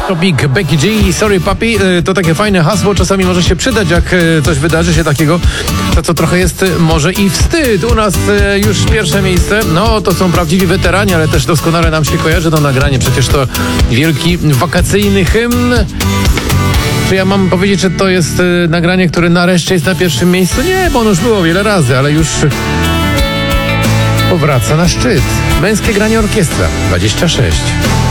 Topik, Becky G, Sorry Papi, to takie fajne hasło, czasami może się przydać, jak coś wydarzy się takiego, to co trochę jest może i wstyd. U nas już pierwsze miejsce, no to są prawdziwi weterani, ale też doskonale nam się kojarzy to nagranie, przecież to wielki wakacyjny hymn. Czy ja mam powiedzieć, że to jest nagranie, które nareszcie jest na pierwszym miejscu? Nie, bo ono już było wiele razy, ale już powraca na szczyt. Męskie granie orkiestra 26.